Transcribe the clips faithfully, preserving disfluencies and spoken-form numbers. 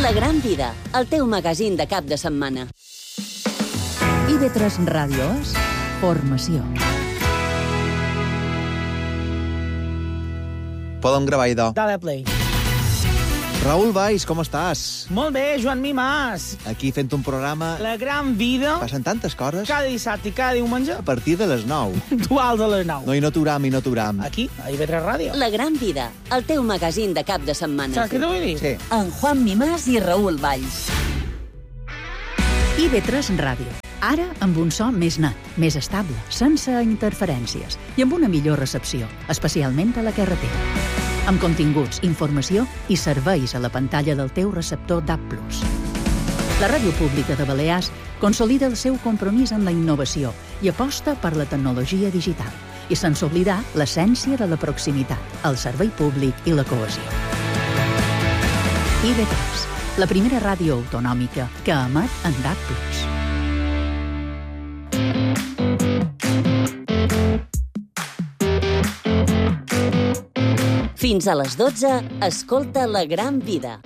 La Gran Vida, el teu magazín de cap de setmana. I V tres Ràdio és formació. Podem gravar, idò. Dale play. Raül Valls, com estàs? Molt bé, Joan Mimàs. Aquí fent un programa... La Gran Vida. Passen tantes coses. Cada dissabte i cada diumenge. A partir de les nou. Duals a les nou. No, i no t'uram, i no t'uram. Aquí, a I V tres Ràdio. La Gran Vida, el teu magazín de cap de setmana. Saps què t'ho vull dir? Sí. En Juan Mimàs i Raül Valls. I V tres Ràdio. Ara amb un so més net, més estable, sense interferències i amb una millor recepció, especialment a la carretera. Amb continguts, informació i serveis a la pantalla del teu receptor D A B plus. La Ràdio Pública de Balears consolida el seu compromís amb la innovació i aposta per la tecnologia digital, i sense oblidar l'essència de la proximitat, el servei públic i la cohesió. I V tres, la primera ràdio autonòmica que emet en D A B plus. Fins a les dotze, escolta La Gran Vida.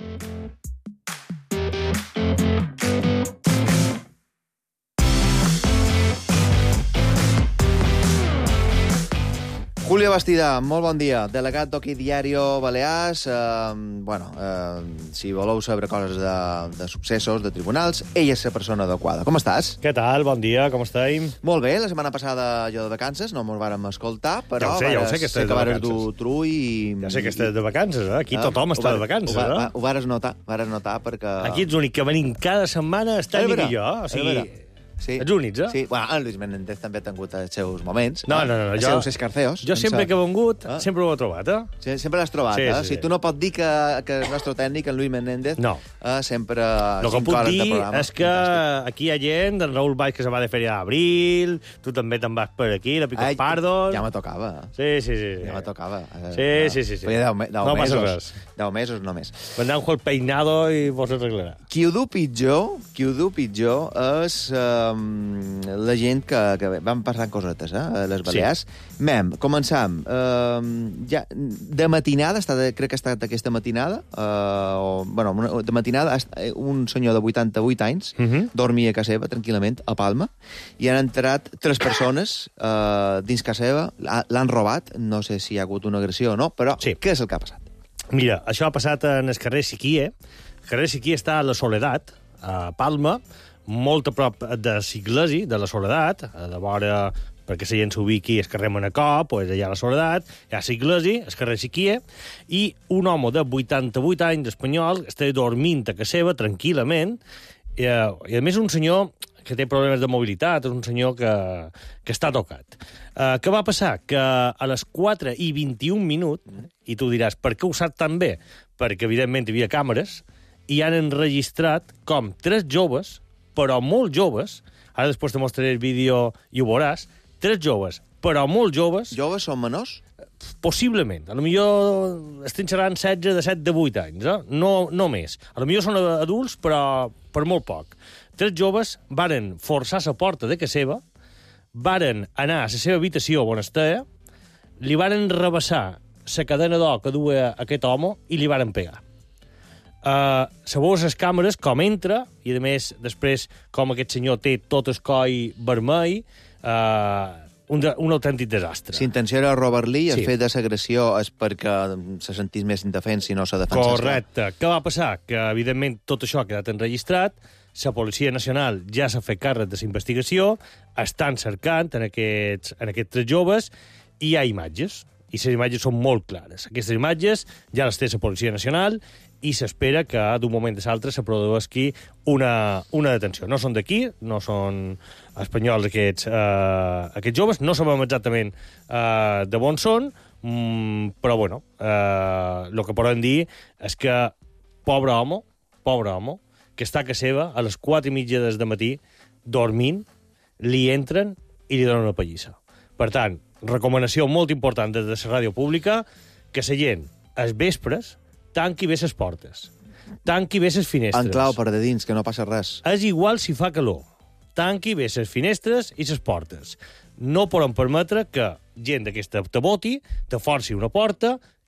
Julio Bastida, molt bon dia. Delegat d'Hockey Diario Balears. Eh, bueno, eh, si voleu saber coses de, de successos, de tribunals, ell és la persona adequada. Com estàs? Què tal? Bon dia, com estem? Molt bé, la setmana passada jo de vacances, no mos vàrem escoltar, però Ja ho sé, ja ho sé que estàs de vares vacances. dur tru i... Ja sé que estàs de vacances, eh? Aquí Ah, tothom ho està var- de vacances, ho, va- eh? va- Ho vares notar, vares notar perquè... Aquí ets l'únic que venim cada setmana, està És Nick vera, i jo. O és sigui, vera. Sí. els únics, eh? Sí, bueno, en Luis Menéndez també ha tingut els seus moments. No, eh? no, no, no, Els jo- seus escarceos. Jo sempre que he vengut, Ah. sempre ho he trobat, eh? Sí, sempre l'has trobat, Sí, eh? sí, O sigui, sí. tu no pots dir que, que el nostre tècnic, en Luis Menéndez, No. eh, sempre... El que cinc puc hores de dir programa. és que Fantàstic. aquí hi ha gent, en Raül Valls, que se va de feria d'abril, tu també te'n vas per aquí, la Picos Ai, Pardos... Ja me tocava. Sí, sí, sí. Ja me tocava. Eh, Sí, eh, sí, sí, sí. Feia deu, me- deu No passa mesos. res. Deu mesos només. Vendrà un el peinado i vos arreglarà. Qui ho du pitjor, qui ho du pitjor és um, la gent que, que van passant cosetes, eh, a les Balears. Sí. Mem, començam. Um, ja, de matinada, està de, crec que ha estat aquesta matinada, uh, o, bueno, una- de matinada, ha estat un senyor de vuitanta-vuit anys Uh -huh. dormia a casa seva, tranquil·lament, a Palma, i han entrat tres persones uh, dins casa seva, l'ha- l'han robat, no sé si hi ha hagut una agressió o no, però Sí. què és el que ha passat? Mira, això ha passat en el carrer Siquie. El carrer Siquie està a la Soledat, a Palma, molt a prop de Siglesi, de la Soledat, a de vora, perquè la gent s'ubiqui, el carrer Manacor, pues allà a la Soledat, hi ha Siglesi, el carrer Siquie, i un home de vuitanta-vuit anys espanyol està dormint a casa seva tranquil·lament, i, eh, i a més un senyor que té problemes de mobilitat, és un senyor que, que està tocat. Uh, què va passar? Que a les quatre i vint-i-un minuts, i tu diràs, per què ho sap tan bé? Perquè, evidentment, hi havia càmeres, i han enregistrat com tres joves, però molt joves, ara després te mostraré el vídeo i ho veuràs, tres joves, però molt joves, Joves són menors? possiblement. A lo millor estem xerrant setze, de set, de vuit anys, eh? no, no més. A lo millor són adults, però per molt poc. Tres joves varen forçar la porta de casa seva, varen anar a la seva habitació on estava, li varen rebassar la cadena d'or que duia aquest home i li varen pegar. Uh, se veus les càmeres com entra, i a més després com aquest senyor té tot el coll vermell, uh, un, de, un autèntic desastre. Si intenció era robar-li, el Sí. fet de l'agressió és perquè se sentís més indefens i no se defensés. Correcte. Què va passar? Que, evidentment, tot això ha quedat enregistrat, la Policia Nacional ja s'ha fet càrrec de la investigació, estan cercant en aquests, en aquests tres joves, i hi ha imatges, i les imatges són molt clares. Aquestes imatges ja les té la Policia Nacional i s'espera que d'un moment a l'altre se produeixi una, una detenció. No són d'aquí, no són espanyols aquests, eh, aquests joves, no sabem exactament eh, de on són, mm, però bueno, eh, el que podem dir és que pobre home, pobre home, que està a casa seva a les quatre i mitja del matí dormint, li entren i li donen una pallissa. Per tant, recomanació molt important des de la ràdio pública, que la gent, als vespres, tanqui bé les portes, tanqui bé les finestres. En clau per de dins, que no passa res. És igual si fa calor. Tanqui bé les finestres i les portes. No podem permetre que gent d'aquesta te boti, te forci una porta,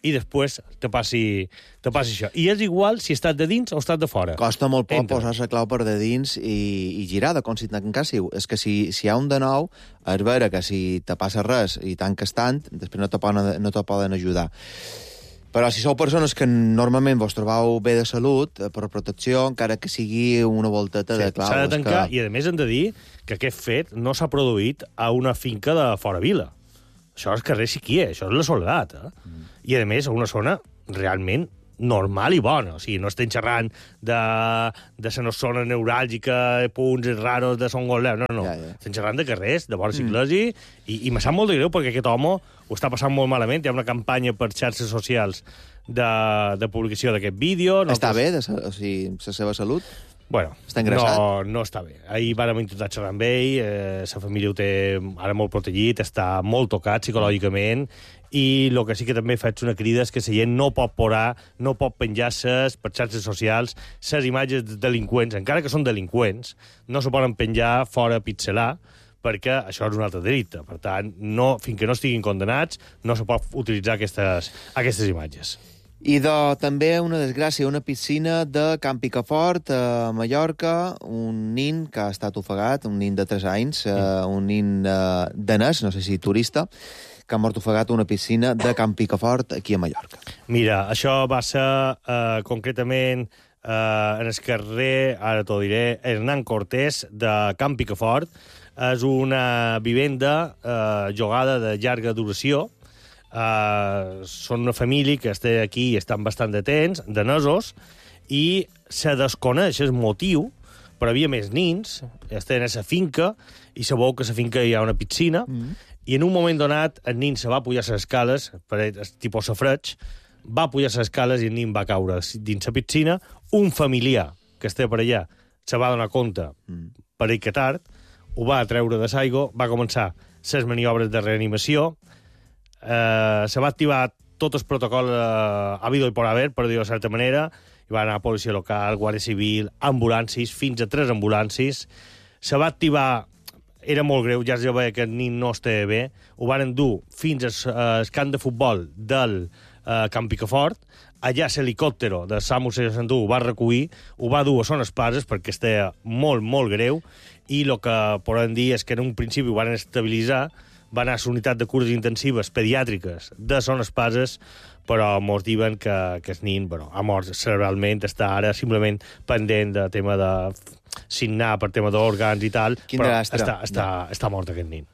i després te passi, te passi això. I és igual si estàs de dins o estàs de fora. Costa molt poc Entra. posar la clau per de dins i, i girada, com si tancàssiu. És que si, si hi ha un de nou, és vera que si te passa res i tanques tant, després no te poden, no te poden ajudar. Però si sou persones que normalment vos trobeu bé de salut, per protecció, encara que sigui una volteta Sí, de clau... s'ha de tancar, que... i a més hem de dir que aquest fet no s'ha produït a una finca de fora vila. Això és carrer Xiquier, això és la Soledat, eh? Mm. I, a més, a una zona realment normal i bona. O sigui, no estem xerrant de, de la zona neuràlgica, de punts raros de Son Goleu, no, no. Ja, ja. Estem xerrant de carrers, de vora ciclosi, mm. i, i me sap molt de greu perquè aquest home ho està passant molt malament. Hi ha una campanya per xarxes socials de, de publicació d'aquest vídeo. Està Nosaltres... bé, de sa, o sigui, la seva salut? Bueno, Està engreixat? no, no està bé. Ahir vàrem intentar xerrar amb ell, eh, la família ho té ara molt protegit, està molt tocat psicològicament, i el que sí que també faig una crida és que la gent no pot porar, no pot penjar-ses per xarxes socials les imatges de delinqüents, encara que són delinqüents, no se poden penjar fora a pixelar, perquè això és un altre delicte. Per tant, no, fins que no estiguin condenats, no se pot utilitzar aquestes, aquestes imatges. I de, també una desgràcia, una piscina de Can Picafort, a Mallorca, un nin que ha estat ofegat, un nin de tres anys, eh, un nin eh, danès, no sé si turista, que ha mort ofegat a una piscina de Can Picafort, aquí a Mallorca. Mira, això va ser eh, concretament eh, en el carrer, ara t'ho diré, Hernán Cortés, de Can Picafort. És una vivenda eh, jugada de llarga duració. Uh, són una família que està aquí i estan bastant de temps, danesos, i se desconeix el motiu, però havia més nins, estan a la finca, i sabeu que a la finca hi ha una piscina, mm. i en un moment donat el nin se va pujar les escales, per tipus safreig, va pujar les escales i el nin va caure dins la piscina. Un familiar que està per allà se va donar compte, mm. per ell que tard, ho va treure de l'aigua, va començar les maniobres de reanimació. Eh, se va activar tot el protocol eh, habido i por haver, per dir-ho de certa manera. Hi va anar a policia local, guàrdia civil, ambulàncies, fins a tres ambulàncies. Se va activar, era molt greu, ja es veia que el nin no estava bé, ho van endur fins al camp de futbol del eh, Can Picafort. Allà l'helicòptero de SAMU seixanta u ho va recollir, ho va dur a Son Espases perquè estava molt, molt greu, i el que podem dir és que en un principi ho van estabilitzar, va anar a la unitat de cures intensives pediàtriques de Son Espases, però mos diuen que, que el nin bueno, ha mort cerebralment, està ara simplement pendent de tema de signar per tema d'òrgans i tal, Quin però desastre. està, està, està mort aquest nin.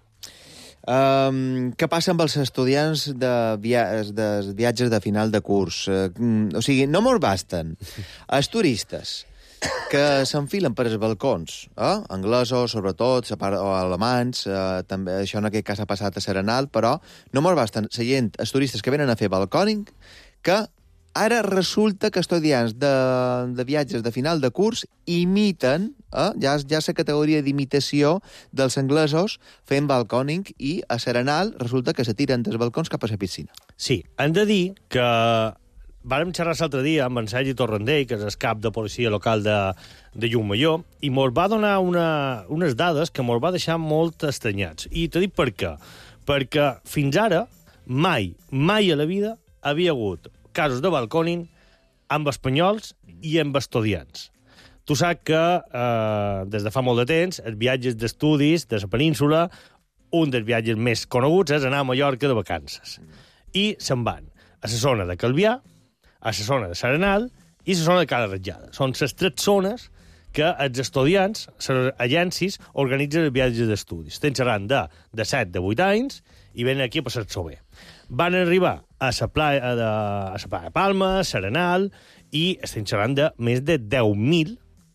Um, què passa amb els estudiants de, via de viatges de final de curs? Uh, o sigui, no mos basten els turistes que s'enfilen per els balcons, eh? anglesos, sobretot, o alemans, eh, també, això en aquest cas ha passat a Serenal, però no mos basten la gent, els turistes que venen a fer balcòning, que ara resulta que estudiants de, de viatges de final de curs imiten, eh? ja, ja la categoria d'imitació dels anglesos fent balcòning, i a Serenal resulta que se tiren dels balcons cap a la piscina. Sí, hem de dir que vàrem xerrar l'altre dia amb en Sergi Torrendell, que és el cap de policia local de, de Llucmajor, i mos va donar una, unes dades que mos va deixar molt estranyats. I t'he dit per què. Perquè fins ara, mai, mai a la vida havia hagut casos de balcòning amb espanyols i amb estudiants. Tu saps que eh, des de fa molt de temps els viatges d'estudis de la península, un dels viatges més coneguts és anar a Mallorca de vacances. I se'n van a la zona de Calvià, a la zona de Serenal i a la zona de Cala Ratjada. Són les tres zones que els estudiants, les agències, organitzen els viatges d'estudis. Estem xerrant de, de set, de vuit anys, i venen aquí a passar-s'ho bé. Van arribar a la playa de, a la playa de Palma, Serenal, i estem xerrant de més de deu mil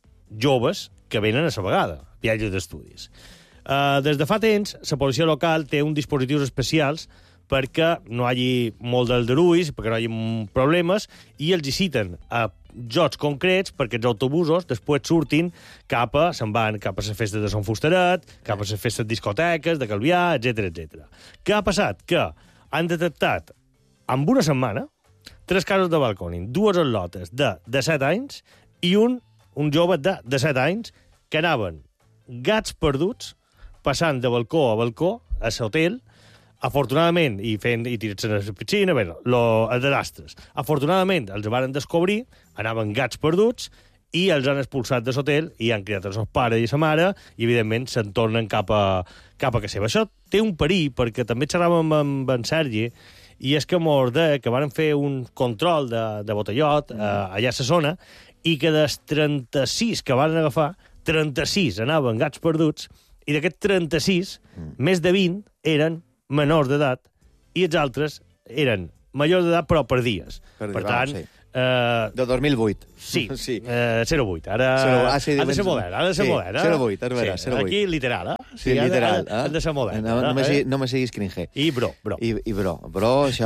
joves que venen a la vegada, viatges d'estudis. Uh, des de fa temps, la policia local té uns dispositius especials perquè no hi hagi molt d'aldarulls, perquè no hi hagi problemes, i els hi citen a jocs concrets perquè els autobusos després surtin cap a, se'n van cap a les festes de Sant Fusteret, cap a les festes discoteques, de Calvià, etcètera, etcètera. Què ha passat? Que han detectat, en una setmana, tres casos de balcòning, dues al·lotes de, de set anys i un, un jove de, de set anys que anaven gats perduts, passant de balcó a balcó a l'hotel, afortunadament, i fent i tirant-se a la piscina, bé, lo, els desastres. Afortunadament, els van descobrir, anaven gats perduts, i els han expulsat de l'hotel i han criat el seu pare i sa mare i, evidentment, se'n tornen cap a, cap a casa seva. Això té un perill, perquè també xerràvem amb en Sergi, i és que mos deia que van fer un control de, de botellot eh, allà a la zona i que dels trenta-sis que van agafar, trenta-sis anaven gats perduts i d'aquests trenta-sis, mm. més de vint eren menors d'edat i els altres eren majors d'edat però per dies. Per, per va, tant... sí. Uh, de dos mil vuit. Sí, sí. Uh, zero vuit. Ara ah, sí, ha de ser modern, ha de ser sí, modern. Eh? zero vuit, és vera, sí, zero vuit. Aquí, literal, eh? Sí, sí literal. Ha, ha, ha de ser modern. No, no, eh? me, sigui, no me siguis cringer. I bro, bro. I, i bro, bro, això...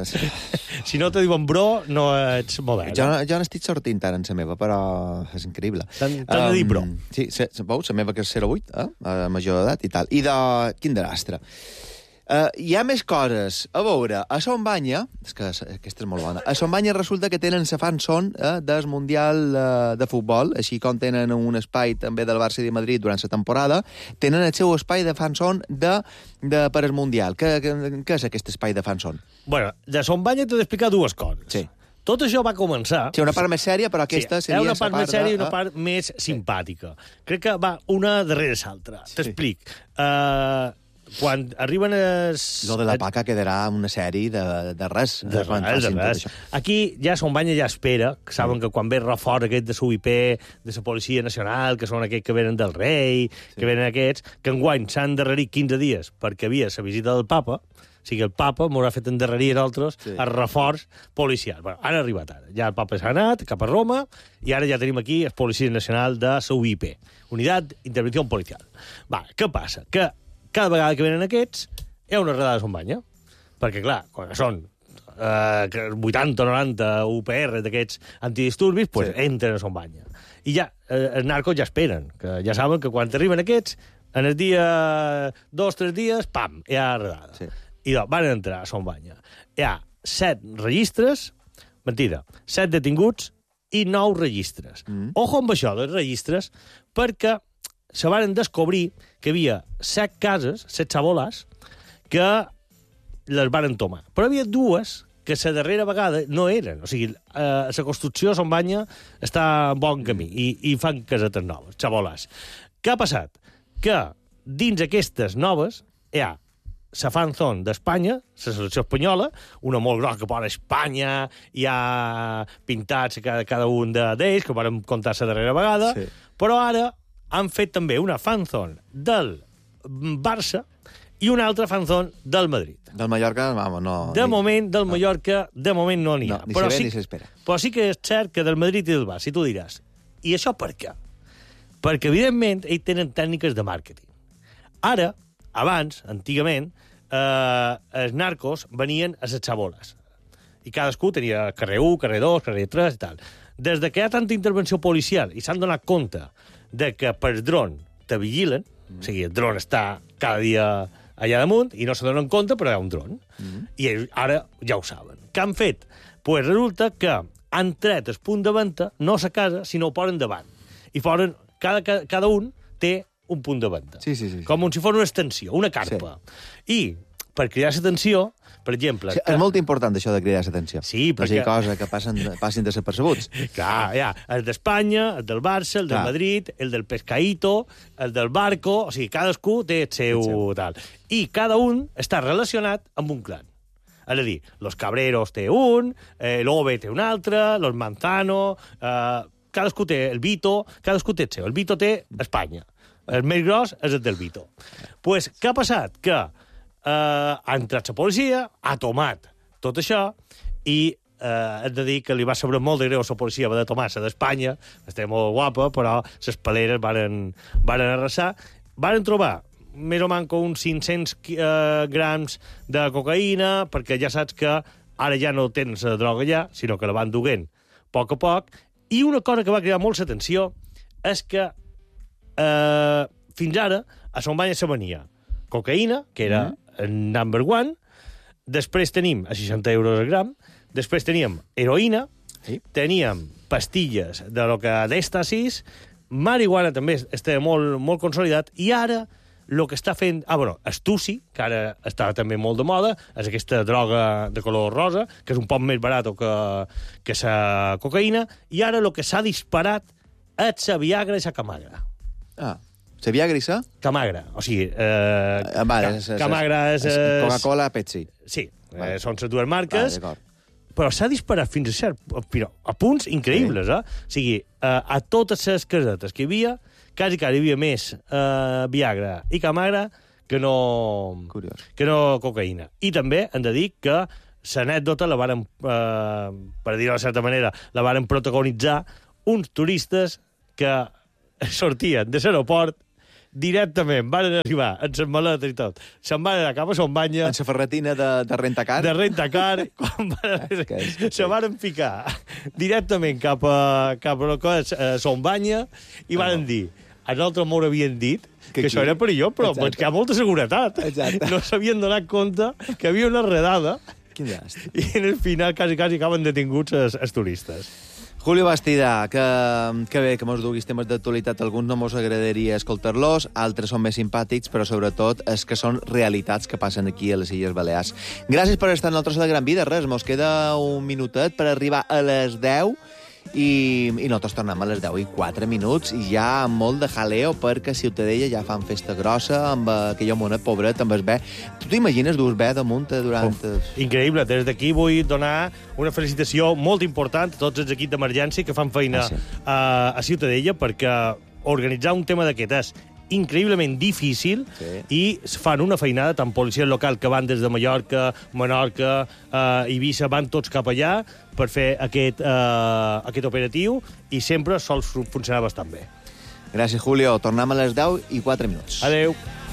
Si no te diuen bro, no ets modern. Jo, jo n'estic sortint tant en la meva, però és increïble. T'han um, de dir bro. Sí, se, se, veus, la meva que és zero vuit, eh? A major d'edat i tal. I de... Quin desastre. Uh, hi ha més coses. A veure, a Son Banya, és que aquesta és molt bona, a Son Banya resulta que tenen la fan son eh, del Mundial eh, de Futbol, així com tenen un espai també del Barça i de Madrid durant la temporada, tenen el seu espai de fan son de, de, per al Mundial. Què, què, què és aquest espai de fan son? Bueno, de Son Banya t'he d'explicar dues coses. Sí. Tot això va començar... Sí, una part més sèria, però aquesta sí, seria... una part, part més sèria i una de... part més simpàtica. Crec que va una darrere l'altra. Sí. T'explic. Uh, quan arriben els... Lo de la paca quedarà una sèrie de, de res. De res, de res. Aquí ja Son Banya ja espera, que saben que quan ve reforç aquest de l'U I P, de la Policia Nacional, que són aquests que venen del rei, sí. que venen aquests, que enguany s'han endarrerit quinze dies perquè havia la visita del papa, o sigui, el papa m'haurà fet endarrerir a nosaltres sí. el reforç policial. Bueno, han arribat ara. Ja el papa s'ha anat cap a Roma i ara ja tenim aquí el Policia Nacional de la U I P, Unitat d'Intervenció Policial. Va, què passa? Que cada vegada que venen aquests hi ha una redada de Son Banya. Perquè, clar, quan són eh, vuitanta o noranta U P R d'aquests antidisturbis, pues, sí. entren a Son Banya. I ja, eh, els narcos ja esperen, que ja saben que quan arriben aquests, en el dia dos, tres dies, pam, hi ha redada. Sí. I doncs van entrar a Son Banya. Hi ha set registres, mentida, set detinguts i nou registres. Mm. Ojo amb això dels registres, perquè se van descobrir que hi havia set cases, set xaboles, que les van tomar. Però hi havia dues que la darrera vegada no eren. O sigui, eh, la construcció a Son Banya està en bon camí i, i fan casetes noves, xaboles. Què ha passat? Que dins aquestes noves hi ha la fanzone d'Espanya, la selecció espanyola, una molt grossa que posa Espanya, hi ha pintats cada, cada un d'ells, que vam contar la darrera vegada, sí. Però ara han fet també una fanzone del Barça i una altra fanzone del Madrid. Del Mallorca, vamos, no... De ni... moment, del Mallorca, de moment no n'hi ha. No, ni però se ve sí, ni s'espera. Però sí que és cert que del Madrid i del Barça, i tu diràs, i això per què? Perquè, evidentment, ells tenen tècniques de màrqueting. Ara, abans, antigament, eh, els narcos venien a les xaboles. I cadascú tenia carrer u, carrer dos, carrer tres i tal. Des de que hi ha tanta intervenció policial i s'han donat compte de que per dron te vigilen, mm. o sigui, el dron està cada dia allà damunt i no se donen compte, però hi ha un dron. Mm. I ells ara ja ho saben. Què han fet? Pues resulta que han tret el punt de venda, no a casa, sinó ho posen davant. I posen, cada, cada un té un punt de venda. Sí, sí, sí. Com si fos una extensió, una carpa. Sí. I per cridar l'atenció, per exemple... Sí, que... És molt important, això de cridar l'atenció. Sí, perquè... No sigui cosa que passen, passin desapercebuts. Clar, ja, el d'Espanya, el del Barça, el del Clar. Madrid, el del Pescaíto, el del Barco... O sigui, cadascú té el seu, el seu tal. I cada un està relacionat amb un clan. És a dir, los Cabreros té un, eh, l'Ove té un altre, los Manzano... Eh, cadascú té el Vito, cadascú té el seu. El Vito té Espanya. El més gros és el del Vito. Doncs pues, què ha passat? Que eh, ha entrat la policia, ha tomat tot això, i eh, hem de dir que li va saber molt de greu a la policia de tomar-se d'Espanya, estava molt guapa, però les paleres varen, varen arrasar. Varen trobar més o menys uns cinc-cents eh, grams de cocaïna, perquè ja saps que ara ja no tens la droga allà, sinó que la van duguent a poc a poc. I una cosa que va cridar molt l'atenció és que eh, fins ara a Son Banya se venia cocaïna, que era mm. number one, després tenim a seixanta euros el gram, després teníem heroïna, sí. Teníem pastilles de lo que d'èxtasis, marihuana també estava molt, molt consolidat, i ara el que està fent... Ah, bueno, Estuci, que ara està també molt de moda, és aquesta droga de color rosa, que és un poc més barat que, que la cocaïna, i ara el que s'ha disparat és la Viagra i la Camagra. Ah, la Viagra i la? Camagra, o sigui... Eh, Ah, vale, és- és- Camagra és... és és- Coca-Cola, Pepsi. Sí, Vale. eh, són les dues marques, Ah, d'acord. però s'ha disparat fins a cert, però a punts increïbles, eh? O sigui, eh, a totes les casetes que hi havia, quasi que hi havia més eh, Viagra i Camagra que no, Curiós. que no cocaïna. I també hem de dir que l'anècdota la varen, eh, per dir-ho de certa manera, la varen protagonitzar uns turistes que sortien de l'aeroport directament, van arribar amb les maletes i tot, se'n van anar cap a Son Banya, En la ferretina de, de rentacar. de rentacar, quan van És que és- se van ficar directament cap a, cap a, a, a Son Banya i van dir, a nosaltres m'ho havien dit que, Que això aquí- era perillós, però Exacte. doncs, que hi ha molta seguretat. Exacte. No s'havien donat compte que hi havia una redada Quin llàstim. i en el final quasi, quasi acaben detinguts els, els turistes. Julio Bastida, que, que bé que mos duguis temes d'actualitat. Alguns no mos agradaria escoltar-los, altres són més simpàtics, però sobretot és que són realitats que passen aquí a les Illes Balears. Gràcies per estar en el tros de la Gran Vida. Res, mos queda un minutet per arribar a les deu i, i nosaltres tornem a les deu i quatre minuts i ja amb molt de jaleo perquè a Ciutadella ja fan festa grossa amb aquella monet pobret amb el bé. Tu t'imagines dur bé damunt durant... Uf, increïble. Des d'aquí vull donar una felicitació molt important a tots els equips d'emergència que fan feina Ah, sí. a, a Ciutadella, perquè organitzar un tema d'aquest és increïblement difícil Sí. i fan una feinada, tant policies local que van des de Mallorca, Menorca, eh, Eivissa, van tots cap allà per fer aquest, eh, aquest operatiu i sempre sol funcionar bastant bé. Gràcies, Julio. Tornem a les deu i quatre minuts. Adeu.